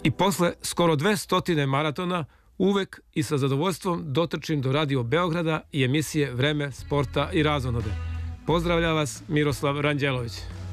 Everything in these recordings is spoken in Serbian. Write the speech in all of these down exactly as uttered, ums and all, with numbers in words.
I posle skoro dve stotine maratona uvek i sa zadovoljstvom dotrčim do Radio Beograda i emisije Vreme, sporta i razonode. Pozdravlja vas Miroslav Ranđelović.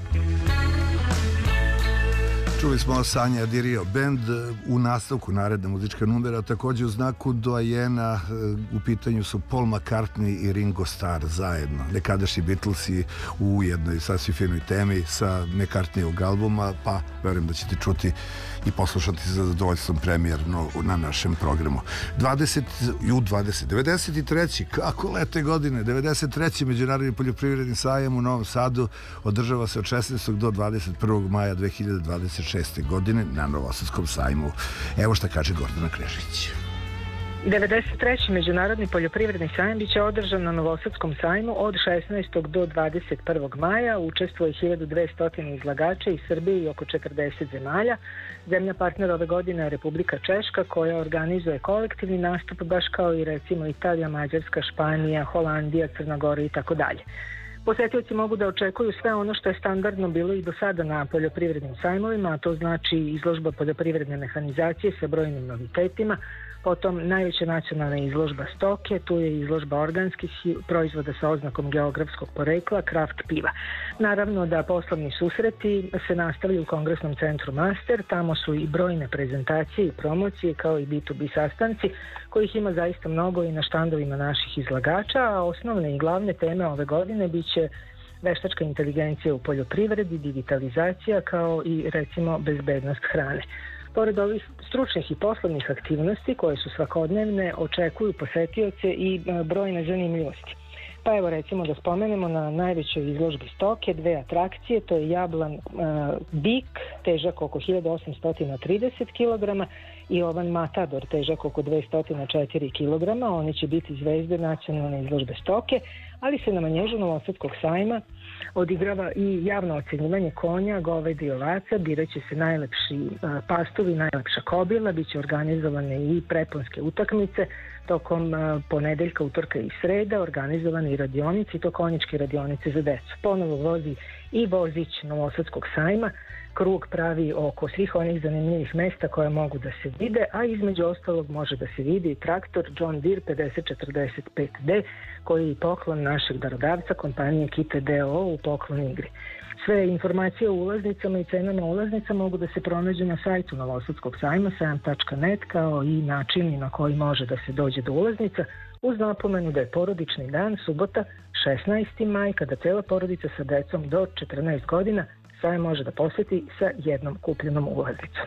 Čuli smo Sanja Dirio Band u nastavku naredna muzička numera, također u znaku doajena. U pitanju su Paul McCartney i Ringo Starr zajedno, nekadašnji Beatlesi u jednoj sasvim finoj temi sa McCartneyog albuma, pa verujem da ćete čuti i poslušati sa zadovoljstvom premijerno na našem programu. dvadeset ju dvadeset devedeset treći kako lete godine, devedeset treći Međunarodni poljoprivredni sajam u Novom Sadu održava se od šesnaestog do dvadeset prvog maja dve hiljade dvadeset šeste. godine na Novosadskom sajmu. Evo šta kaže Gordana Krešić. devedeset treći Međunarodni poljoprivredni sajam biće održan na Novosadskom sajmu od šesnaestog do dvadeset prvog maja. Učestvuje hiljadu dvesta izlagača iz Srbije i oko četrdeset zemalja. Zemlja partner ove godine je Republika Češka, koja organizuje kolektivni nastup, baš kao i recimo Italija, Mađarska, Španija, Holandija, Crna Gora i tako dalje. Posetioci mogu da očekuju sve ono što je standardno bilo i do sada na poljoprivrednim sajmovima, a to znači izložba poljoprivredne mehanizacije sa brojnim novitetima, potom najveća nacionalna izložba stoke, tu je izložba organskih proizvoda sa oznakom geografskog porekla, kraft piva. Naravno da poslovni susreti se nastavljaju u Kongresnom centru Master, tamo su i brojne prezentacije i promocije kao i bi tu bi sastanci, kojih ima zaista mnogo i na štandovima naših izlagača, a osnovne i glavne teme ove godine biće veštačka inteligencija u poljoprivredi, digitalizacija kao i recimo bezbednost hrane. Pored ovih stručnih i poslovnih aktivnosti koje su svakodnevne, očekuju posetioce i brojne zanimljivosti. Pa evo recimo da spomenemo na najvećoj izložbi stoke dve atrakcije, to je jablan uh, bik, težak oko hiljadu osamsto trideset kilograma i ovan matador, težak oko dvesta četiri kilograma. Oni će biti zvezde nacionalne izložbe stoke, ali se na manježu Novosadskog sajma odigrava i javno ocenjivanje konja, goveda i ovaca, biraće se najlepši uh, pastovi, najlepša kobila, bit će organizovane i preponske utakmice, tokom uh, ponedeljka, utorka i sreda organizovane i radionice, i to konjičke radionice za decu. Ponovo vozi i vozić Novosadskog sajma, krug pravi oko svih onih zanimljivih mesta koje mogu da se vide, a između ostalog može da se vidi i traktor John Deere pedeset četrdeset pet D, koji je poklon našeg darodavca kompanije Kite D O O u poklon igri. Sve informacije o ulaznicama i cenama ulaznica mogu da se pronađu na sajtu Novosadskog sajma sajam tačka net, kao i načini na koji može da se dođe do ulaznica, uz napomenu da je porodični dan subota šesnaesti maj, kada cela porodica sa decom do četrnaest godina sajam može da poseti sa jednom kupljenom ulaznicom.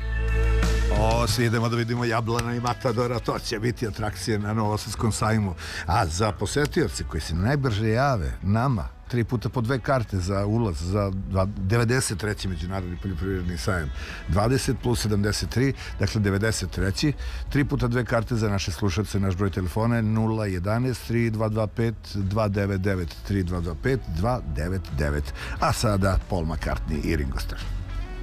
O, svi idemo da vidimo Jablana i Matadora, to će biti atrakcije na Novosadskom sajmu. A za posetioce koji se najbrže jave nama, tri puta po dve karte za ulaz za devedeset treći Međunarodni poljoprivredni sajam, dvadeset plus sedamdeset tri, dakle devedeset treći, tri puta dve karte za naše slušalce. Naš broj telefona je nula jedanaest tri dva dva pet dva devet devet tri dva dva pet dva devet devet. A sada Paul McCartney i Ringo Starr.